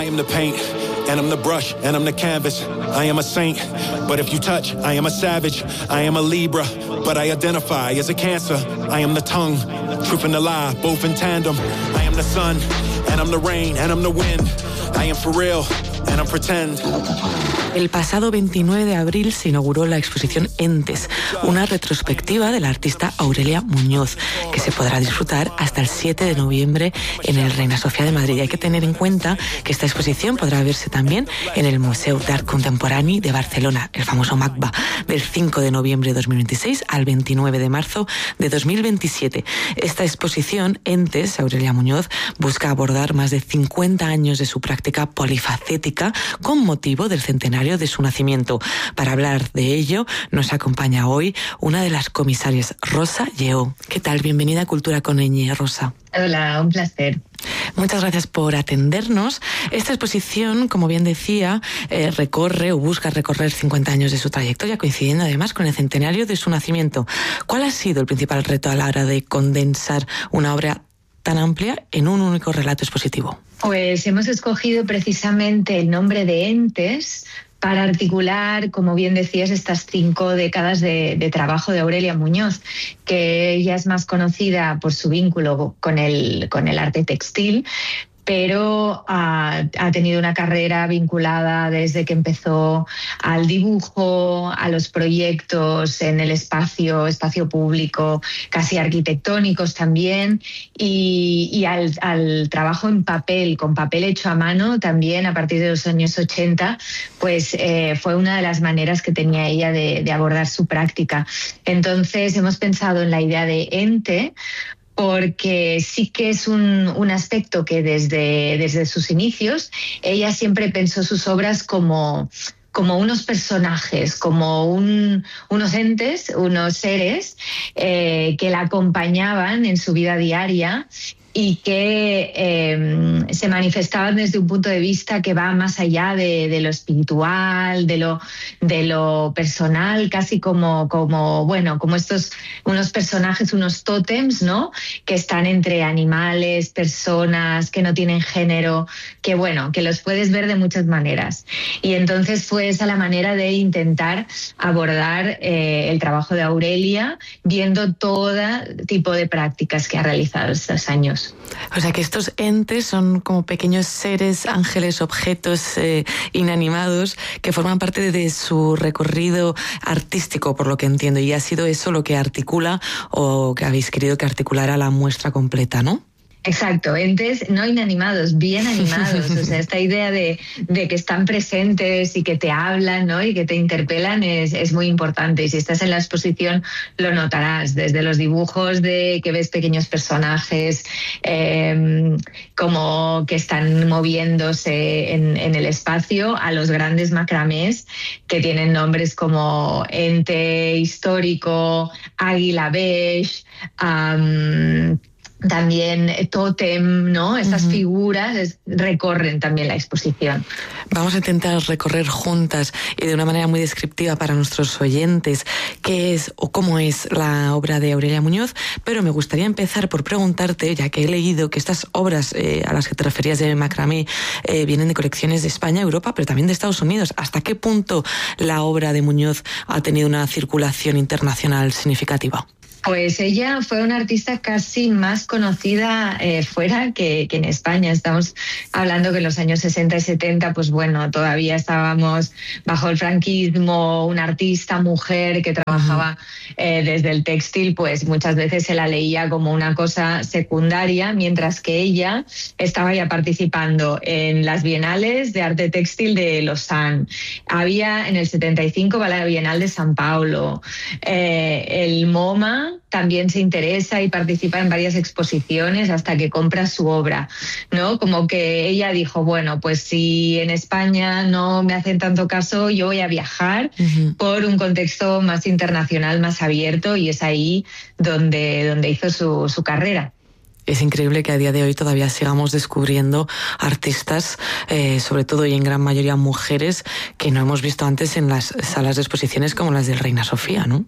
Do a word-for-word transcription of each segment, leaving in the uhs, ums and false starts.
am the paint, and I'm the brush, and I'm the canvas. I am a saint, but if you touch, I am a savage. I am a Libra, but I identify as a Cancer. I am the tongue, truth and the lie, both in tandem. I am the sun, and I'm the rain, and I'm the wind. I am for real, and I'm pretend. El pasado veintinueve de abril se inauguró la exposición Entes, una retrospectiva de la artista Aurelia Muñoz, que se podrá disfrutar hasta el siete de noviembre en el Reina Sofía de Madrid. Y hay que tener en cuenta que esta exposición podrá verse también en el Museu d'Art Contemporani de Barcelona, el famoso MACBA, del cinco de noviembre de dos mil veintiséis al veintinueve de marzo de dos mil veintisiete. Esta exposición, Entes, Aurelia Muñoz, busca abordar más de cincuenta años de su práctica polifacética con motivo del centenario de su nacimiento. Para hablar de ello, nos acompaña hoy una de las comisarias, Rosa Lleó. ¿Qué tal? Bienvenida a Cultura con Ñ, Rosa. Hola, un placer. Muchas gracias por atendernos. Esta exposición, como bien decía, eh, recorre o busca recorrer cincuenta años de su trayectoria, coincidiendo además con el centenario de su nacimiento. ¿Cuál ha sido el principal reto a la hora de condensar una obra tan amplia en un único relato expositivo? Pues hemos escogido precisamente el nombre de Entes para articular, como bien decías, estas cinco décadas de, de trabajo de Aurelia Muñoz, que ella es más conocida por su vínculo con el, con el arte textil, pero ha, ha tenido una carrera vinculada desde que empezó al dibujo, a los proyectos en el espacio, espacio público, casi arquitectónicos también, y, y al, al trabajo en papel, con papel hecho a mano también a partir de los años ochenta, pues eh, fue una de las maneras que tenía ella de, de abordar su práctica. Entonces hemos pensado en la idea de ente, porque sí que es un, un aspecto que desde, desde sus inicios ella siempre pensó sus obras como, como unos personajes, como un, unos entes, unos seres eh, que la acompañaban en su vida diaria y que eh, se manifestaban desde un punto de vista que va más allá de, de lo espiritual, de lo, de lo personal, casi como, como, bueno, como estos, unos personajes, unos tótems, ¿no?, que están entre animales, personas, que no tienen género, que bueno, que los puedes ver de muchas maneras. Y entonces fue esa la manera de intentar abordar eh, el trabajo de Aurelia, viendo todo tipo de prácticas que ha realizado estos años. O sea que estos entes son como pequeños seres, ángeles, objetos eh, inanimados que forman parte de su recorrido artístico, por lo que entiendo, y ha sido eso lo que articula o que habéis querido que articulara la muestra completa, ¿no? Exacto, entes no inanimados, bien animados. O sea, esta idea de, de que están presentes y que te hablan, ¿no?, y que te interpelan es, es muy importante. Y si estás en la exposición lo notarás, desde los dibujos de que ves pequeños personajes eh, como que están moviéndose en, en el espacio, a los grandes macramés que tienen nombres como ente histórico, águila beige, um, también tótem, ¿no? Estas uh-huh. figuras es, recorren también la exposición. Vamos a intentar recorrer juntas y de una manera muy descriptiva para nuestros oyentes qué es o cómo es la obra de Aurelia Muñoz, pero me gustaría empezar por preguntarte, ya que he leído que estas obras eh, a las que te referías de macramé eh, vienen de colecciones de España, Europa, pero también de Estados Unidos. ¿Hasta qué punto la obra de Muñoz ha tenido una circulación internacional significativa? Pues ella fue una artista casi más conocida eh, fuera que, que en España. Estamos hablando que en los años sesenta y setenta, pues bueno, todavía estábamos bajo el franquismo. Una artista mujer que trabajaba eh, desde el textil, pues muchas veces se la leía como una cosa secundaria, mientras que ella estaba ya participando en las bienales de arte textil de Lausanne. Había en el setenta y cinco la Bienal de San Paulo, eh, el MoMA también se interesa y participa en varias exposiciones hasta que compra su obra, ¿no? Como que ella dijo, bueno, pues si en España no me hacen tanto caso, yo voy a viajar uh-huh. por un contexto más internacional, más abierto, y es ahí donde, donde hizo su, su carrera. Es increíble que a día de hoy todavía sigamos descubriendo artistas, eh, sobre todo y en gran mayoría mujeres, que no hemos visto antes en las salas de exposiciones como las del Reina Sofía, ¿no?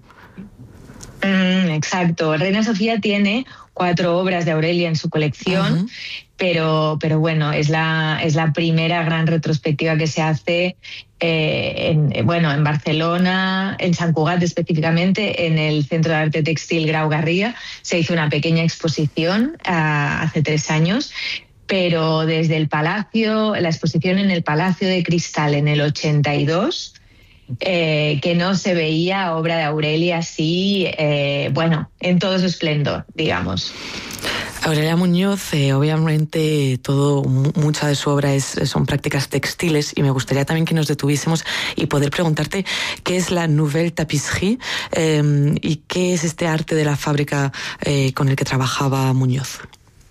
Mm, exacto. Reina Sofía tiene cuatro obras de Aurelia en su colección, uh-huh. pero, pero bueno, es la, es la primera gran retrospectiva que se hace eh, en, bueno, en Barcelona, en Sant Cugat específicamente, en el Centro de Arte Textil Grau Garriga. Se hizo una pequeña exposición uh, hace tres años, pero desde el Palacio, la exposición en el Palacio de Cristal en el ochenta y dos, eh, que no se veía obra de Aurelia así, eh, bueno, en todo su esplendor, digamos. Aurelia Muñoz, eh, obviamente todo, mucha de su obra es, son prácticas textiles, y me gustaría también que nos detuviésemos y poder preguntarte qué es la Nouvelle Tapisserie eh, y qué es este arte de la fábrica eh, con el que trabajaba Muñoz.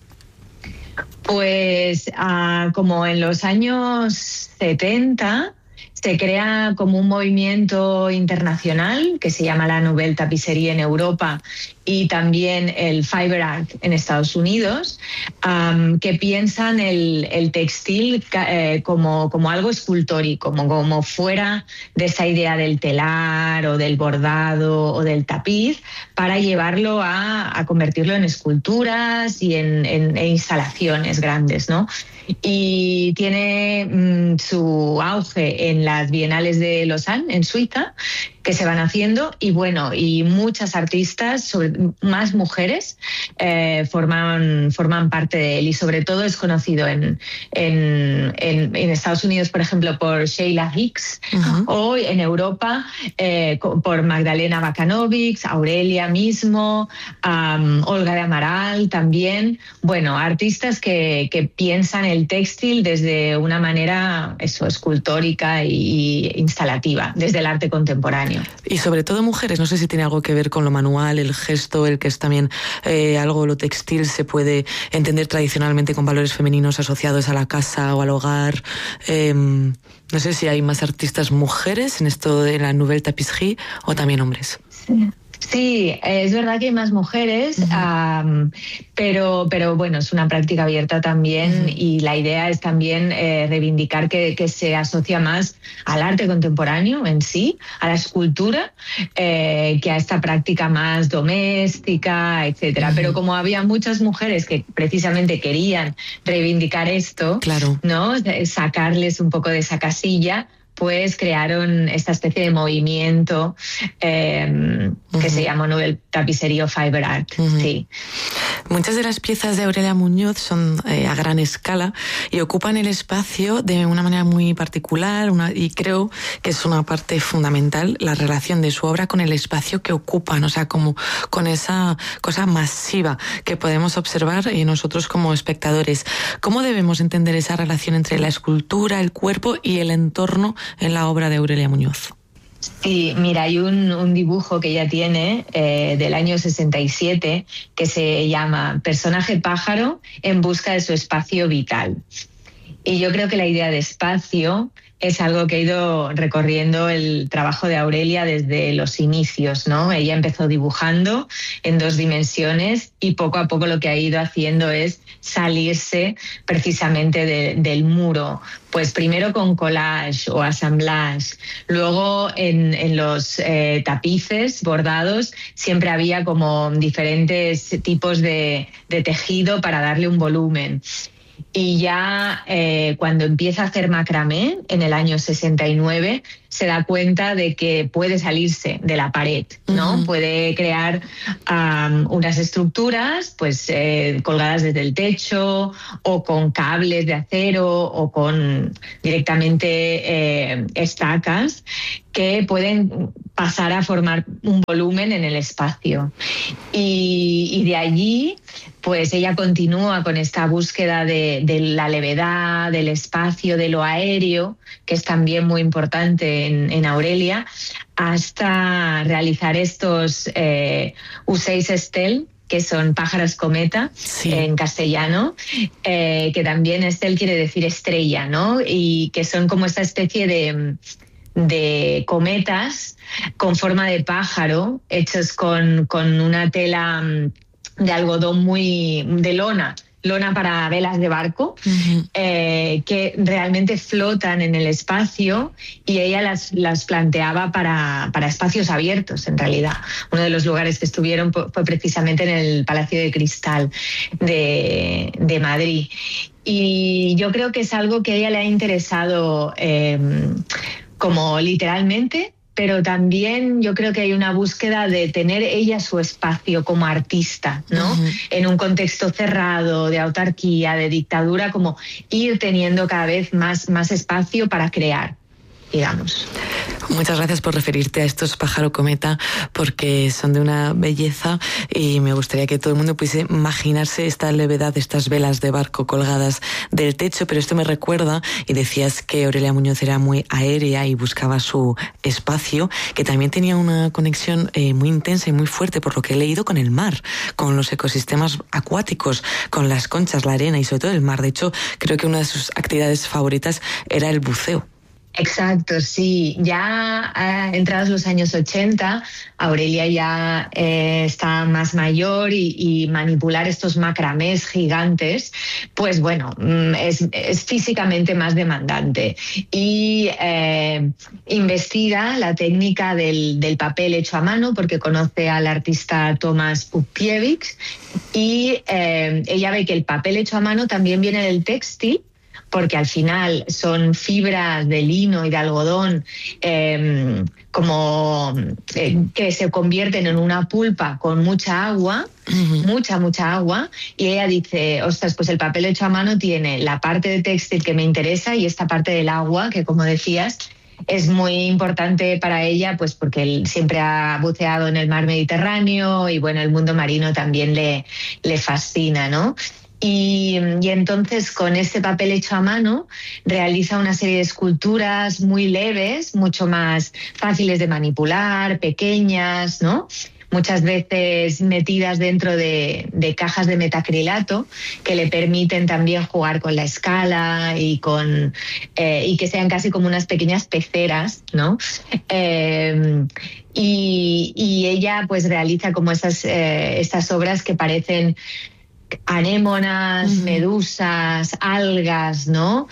Pues uh, como en los años setenta se crea como un movimiento internacional que se llama la Nouvelle Tapisserie en Europa y también el Fiber Art en Estados Unidos, um, que piensan el, el textil eh, como, como algo escultórico, como, como fuera de esa idea del telar o del bordado o del tapiz, para llevarlo a, a convertirlo en esculturas y en, en, en instalaciones grandes, ¿no? Y tiene mmm, su auge en las Bienales de Lausanne, en Suiza, que se van haciendo, y bueno, y muchas artistas, sobre, más mujeres, eh, forman, forman parte de él, y sobre todo es conocido en, en, en, en Estados Unidos, por ejemplo, por Sheila Hicks, uh-huh. o en Europa eh, por Magdalena Bakanovic, Aurelia mismo, um, Olga de Amaral también. Bueno, artistas que, que piensan el textil desde una manera eso, escultórica y instalativa, desde el arte contemporáneo. Y sobre todo mujeres, no sé si tiene algo que ver con lo manual, el gesto, el que es también eh, algo, lo textil se puede entender tradicionalmente con valores femeninos asociados a la casa o al hogar. Eh, no sé si hay más artistas mujeres en esto de la Nouvelle Tapisserie o también hombres. Sí. Sí, es verdad que hay más mujeres, uh-huh. um, pero, pero bueno, es una práctica abierta también, uh-huh. y la idea es también eh, reivindicar que, que se asocia más al arte contemporáneo en sí, a la escultura, eh, que a esta práctica más doméstica, etcétera. Uh-huh. Pero como había muchas mujeres que precisamente querían reivindicar esto, claro. ¿no? Sacarles un poco de esa casilla, pues crearon esta especie de movimiento eh, uh-huh. que se llama Nouvelle Tapisserie o Fiber Art. Uh-huh. Sí. Muchas de las piezas de Aurelia Muñoz son eh, a gran escala y ocupan el espacio de una manera muy particular, una, y creo que es una parte fundamental la relación de su obra con el espacio que ocupan, o sea, como con esa cosa masiva que podemos observar eh, nosotros como espectadores. ¿Cómo debemos entender esa relación entre la escultura, el cuerpo y el entorno en la obra de Aurelia Muñoz? Sí, mira, hay un, un dibujo que ella tiene eh, del año sesenta y siete que se llama Personaje pájaro en busca de su espacio vital. Y yo creo que la idea de espacio es algo que ha ido recorriendo el trabajo de Aurelia desde los inicios, ¿no? Ella empezó dibujando en dos dimensiones y poco a poco lo que ha ido haciendo es salirse precisamente de, del muro. Pues primero con collage o assemblage, luego en, en los eh, tapices bordados siempre había como diferentes tipos de, de tejido para darle un volumen. Y ya eh, cuando empieza a hacer macramé en el año sesenta y nueve se da cuenta de que puede salirse de la pared, ¿no? Uh-huh. Puede crear um, unas estructuras pues eh, colgadas desde el techo o con cables de acero o con directamente eh, estacas que pueden pasar a formar un volumen en el espacio. Y, y de allí pues ella continúa con esta búsqueda de, de la levedad, del espacio, de lo aéreo, que es también muy importante en, en Aurelia, hasta realizar estos eh, Ocells Estel, que son pájaros cometa, sí. en castellano, eh, que también Estel quiere decir estrella, ¿no? Y que son como esta especie de... de cometas con forma de pájaro, hechos con, con una tela de algodón muy de lona, lona para velas de barco, uh-huh. eh, que realmente flotan en el espacio, y ella las, las planteaba para, para espacios abiertos, en realidad. Uno de los lugares que estuvieron fue precisamente en el Palacio de Cristal de, de Madrid. Y yo creo que es algo que a ella le ha interesado eh, como literalmente, pero también yo creo que hay una búsqueda de tener ella su espacio como artista, ¿no? Uh-huh. En un contexto cerrado, de autarquía, de dictadura, como ir teniendo cada vez más, más espacio para crear, digamos. Muchas gracias por referirte a estos pájaro cometa, porque son de una belleza, y me gustaría que todo el mundo pudiese imaginarse esta levedad de estas velas de barco colgadas del techo. Pero esto me recuerda, y decías que Aurelia Muñoz era muy aérea y buscaba su espacio, que también tenía una conexión eh, muy intensa y muy fuerte, por lo que he leído, con el mar, con los ecosistemas acuáticos, con las conchas, la arena y sobre todo el mar. De hecho, creo que una de sus actividades favoritas era el buceo. Exacto, sí. Ya eh, entrados los años ochenta, Aurelia ya eh, está más mayor, y, y manipular estos macramés gigantes, pues bueno, es, es físicamente más demandante. Y eh, investiga la técnica del, del papel hecho a mano, porque conoce al artista Tomasz Pupkiewicz, y eh, ella ve que el papel hecho a mano también viene del textil, porque al final son fibras de lino y de algodón eh, como eh, que se convierten en una pulpa con mucha agua, uh-huh. mucha, mucha agua, y ella dice, ostras, pues el papel hecho a mano tiene la parte de textil que me interesa y esta parte del agua, que como decías, es muy importante para ella, pues porque él siempre ha buceado en el mar Mediterráneo, y bueno, el mundo marino también le, le fascina, ¿no? Y, y entonces, con este papel hecho a mano, realiza una serie de esculturas muy leves, mucho más fáciles de manipular, pequeñas, ¿no? Muchas veces metidas dentro de, de cajas de metacrilato, que le permiten también jugar con la escala y con eh, y que sean casi como unas pequeñas peceras, ¿no? Eh, y, y ella pues realiza como esas, eh, estas obras que parecen anémonas, uh-huh. medusas, algas, ¿no?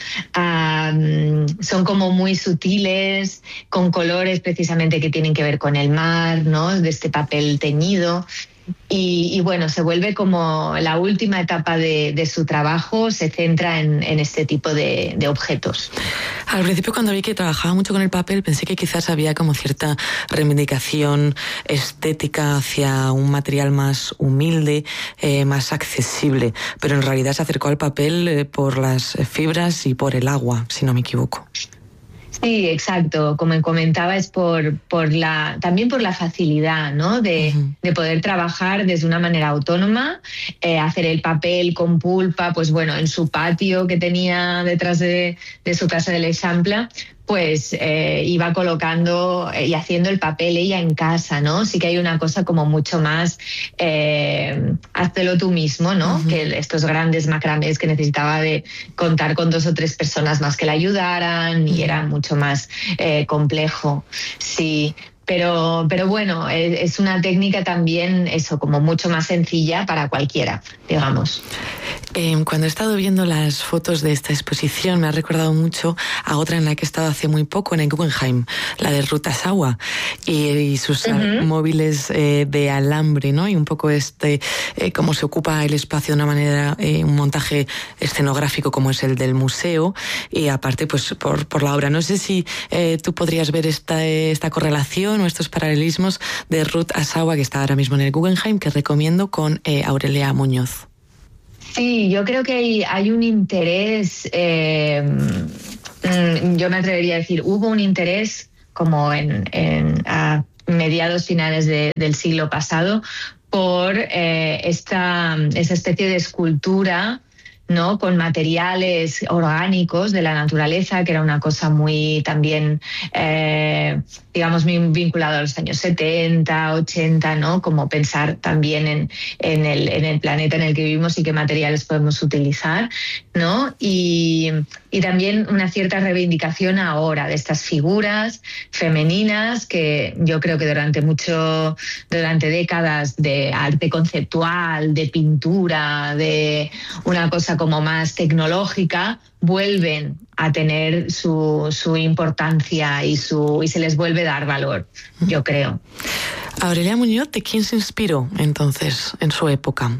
Um, son como muy sutiles, con colores precisamente que tienen que ver con el mar, ¿no? De este papel teñido. Y, y bueno, se vuelve como la última etapa de, de su trabajo, se centra en, en este tipo de, de objetos. Al principio, cuando vi que trabajaba mucho con el papel, pensé que quizás había como cierta reivindicación estética hacia un material más humilde, eh, más accesible, pero en realidad se acercó al papel eh, por las fibras y por el agua, si no me equivoco. Sí, exacto. Como comentaba, es por, por la, también por la facilidad, ¿no? De, uh-huh. de poder trabajar desde una manera autónoma, eh, hacer el papel con pulpa, pues bueno, en su patio que tenía detrás de, de su casa del Eixample, pues eh, iba colocando y haciendo el papel ella en casa, ¿no? Sí que hay una cosa como mucho más, eh, háztelo tú mismo, ¿no? Uh-huh. Que estos grandes macramés que necesitaba de contar con dos o tres personas más que la ayudaran, uh-huh. y era mucho más eh, complejo, sí. Pero, pero bueno, es, es una técnica también, eso, como mucho más sencilla para cualquiera, digamos. Eh, cuando he estado viendo las fotos de esta exposición, me ha recordado mucho a otra en la que he estado hace muy poco, en el Guggenheim, la de Ruth Asawa, y, y sus uh-huh. móviles eh, de alambre, ¿no? Y un poco este, eh, cómo se ocupa el espacio de una manera, eh, un montaje escenográfico como es el del museo, y aparte, pues, por, por la obra. No sé si eh, tú podrías ver esta, esta correlación o estos paralelismos de Ruth Asawa, que está ahora mismo en el Guggenheim, que recomiendo, con eh, Aurelia Muñoz. Sí, yo creo que hay, hay un interés, eh, yo me atrevería a decir, hubo un interés como en, en a mediados finales de, del siglo pasado por eh, esta, esta especie de escultura, ¿no? Con materiales orgánicos de la naturaleza, que era una cosa muy también, eh, digamos, muy vinculado a los años setenta, ochenta, ¿no? Como pensar también en, en, el, en el planeta en el que vivimos y qué materiales podemos utilizar, ¿no? Y, y también una cierta reivindicación ahora de estas figuras femeninas que yo creo que durante mucho, durante décadas de arte conceptual, de pintura, de una cosa como más tecnológica, vuelven a tener su, su importancia y, su, y se les vuelve a dar valor, yo creo. Aurelia Muñoz, ¿de quién se inspiró entonces en su época?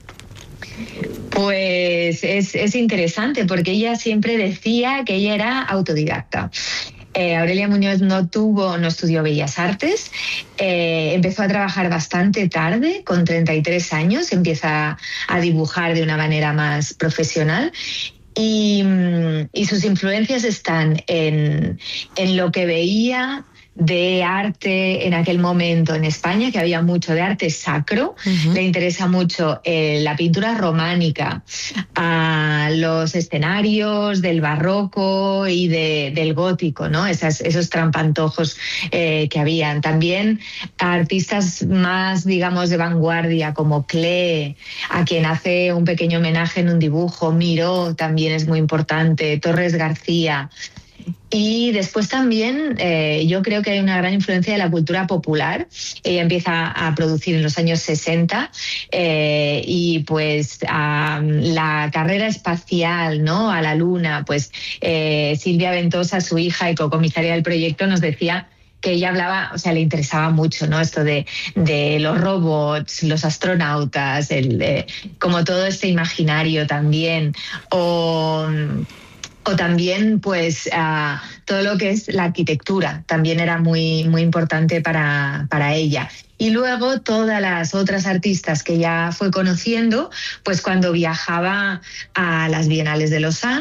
Pues es, es interesante porque ella siempre decía que ella era autodidacta. Eh, Aurelia Muñoz no tuvo, no estudió Bellas Artes, eh, empezó a trabajar bastante tarde, con treinta y tres años, empieza a dibujar de una manera más profesional. Y, y sus influencias están en, en lo que veía de arte en aquel momento en España, que había mucho de arte sacro. Uh-huh. Le interesa mucho eh, la pintura románica, a los escenarios del barroco y de, del gótico, ¿no? Esas, esos trampantojos eh, que habían. También artistas más, digamos, de vanguardia, como Klee, a quien hace un pequeño homenaje en un dibujo. Miró también es muy importante, Torres García. Y después también eh, yo creo que hay una gran influencia de la cultura popular. Ella empieza a producir en los años sesenta eh, y pues a la carrera espacial, ¿no? A la luna, pues eh, Silvia Ventosa, su hija y cocomisaria del proyecto, nos decía que ella hablaba, o sea, le interesaba mucho, ¿no? Esto de, de los robots, los astronautas, el, eh, como todo este imaginario también. O... O también, pues, uh, todo lo que es la arquitectura también era muy, muy importante para, para ella. Y luego todas las otras artistas que ya fue conociendo, pues cuando viajaba a las Bienales de Lausanne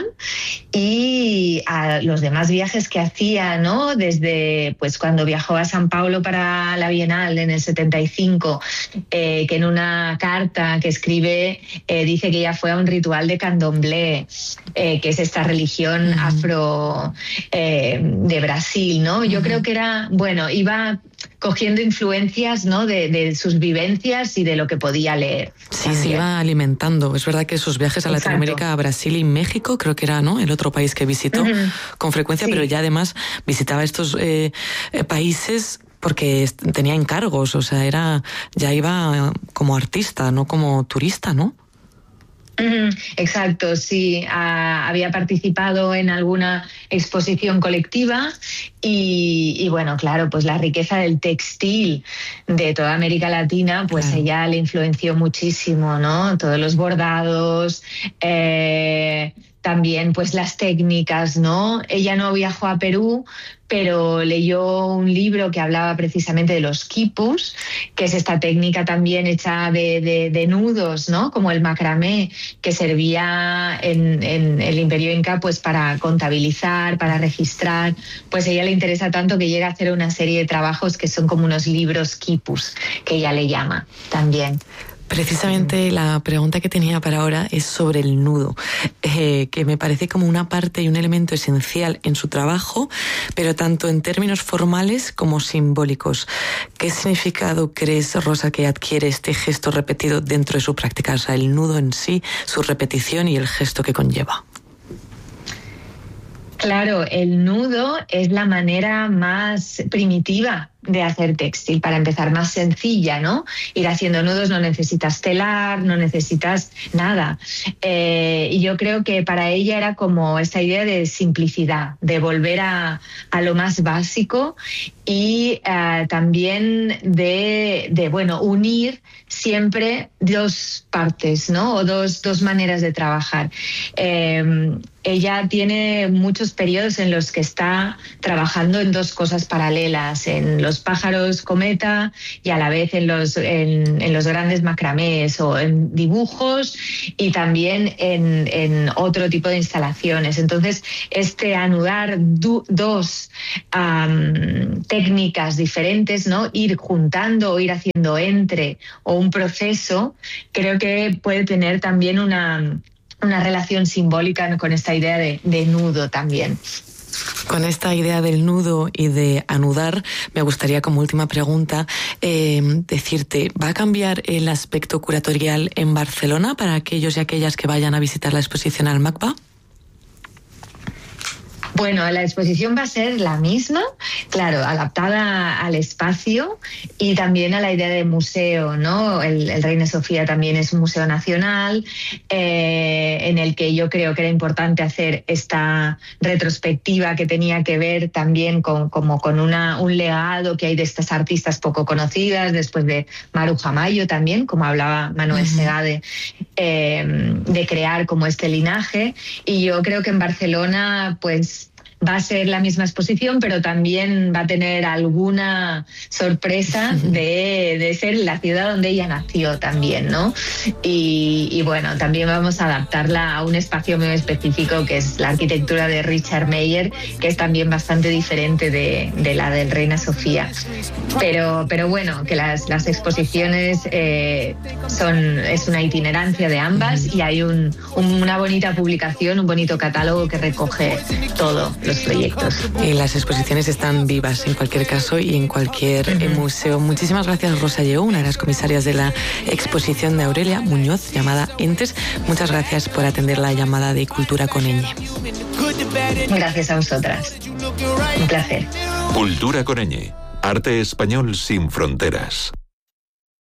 y a los demás viajes que hacía, ¿no? Desde pues cuando viajó a San Paulo para la Bienal en el setenta y cinco, eh, que en una carta que escribe eh, dice que ella fue a un ritual de candomblé, eh, que es esta religión uh-huh. afro eh, de Brasil, ¿no? Yo uh-huh. creo que era, bueno, iba cogiendo influencias, ¿no? de, de sus vivencias y de lo que podía leer. Sí, también. Se iba alimentando. Es verdad que sus viajes a Exacto. Latinoamérica, a Brasil y México, creo que era, ¿no? El otro país que visitó uh-huh. con frecuencia, sí. pero ya además visitaba estos eh, países porque tenía encargos, o sea, era ya iba como artista, no como turista, ¿no? Exacto, sí. Ah, había participado en alguna exposición colectiva y, y bueno, claro, pues la riqueza del textil de toda América Latina, pues claro. ella le influenció muchísimo, ¿no? Todos los bordados, eh, también pues las técnicas, ¿no? Ella no viajó a Perú, pero leyó un libro que hablaba precisamente de los quipus, que es esta técnica también hecha de, de, de nudos, ¿no? Como el macramé, que servía en, en el Imperio Inca pues para contabilizar, para registrar. Pues a ella le interesa tanto que llega a hacer una serie de trabajos que son como unos libros quipus, que ella le llama también. Precisamente la pregunta que tenía para ahora es sobre el nudo, eh, que me parece como una parte y un elemento esencial en su trabajo, pero tanto en términos formales como simbólicos. ¿Qué significado crees, Rosa, que adquiere este gesto repetido dentro de su práctica? O sea, el nudo en sí, su repetición y el gesto que conlleva. Claro, el nudo es la manera más primitiva de hacer textil, para empezar, más sencilla, ¿no? Ir haciendo nudos, no necesitas telar, no necesitas nada. Eh, y yo creo que para ella era como esta idea de simplicidad, de volver a, a lo más básico y uh, también de, de, bueno, unir siempre dos partes, ¿no? O dos, dos maneras de trabajar. Eh, ella tiene muchos periodos en los que está trabajando en dos cosas paralelas, en los pájaros cometa y a la vez en los, en, en los grandes macramés o en dibujos y también en, en otro tipo de instalaciones. Entonces, este anudar du, dos um, técnicas diferentes, ¿no? Ir juntando o ir haciendo entre o un proceso, creo que puede tener también una, una relación simbólica con esta idea de, de nudo también. Con esta idea del nudo y de anudar, me gustaría como última pregunta eh, decirte, ¿va a cambiar el aspecto curatorial en Barcelona para aquellos y aquellas que vayan a visitar la exposición al MACBA? Bueno, la exposición va a ser la misma, claro, adaptada al espacio y también a la idea de museo, ¿no? El, el Reina Sofía también es un museo nacional, eh, en el que yo creo que era importante hacer esta retrospectiva que tenía que ver también con, como con una, un legado que hay de estas artistas poco conocidas, después de Maruja Mayo también, como hablaba Manuel uh-huh. Segade, eh, de crear como este linaje. Y yo creo que en Barcelona, pues, va a ser la misma exposición, pero también va a tener alguna sorpresa de, de ser la ciudad donde ella nació también, ¿no? Y, y bueno, también vamos a adaptarla a un espacio muy específico, que es la arquitectura de Richard Meier, que es también bastante diferente de, de la del Reina Sofía. Pero, pero bueno, que las, las exposiciones eh, son, es una itinerancia de ambas y hay un, un, una bonita publicación, un bonito catálogo que recoge todo. Los proyectos. Y las exposiciones están vivas en cualquier caso y en cualquier uh-huh. museo. Muchísimas gracias, Rosa Lleó, una de las comisarias de la exposición de Aurelia Muñoz llamada Entes. Muchas gracias por atender la llamada de Cultura con Ñ. Gracias a vosotras. Un placer. Cultura con Ñ. Arte español sin fronteras.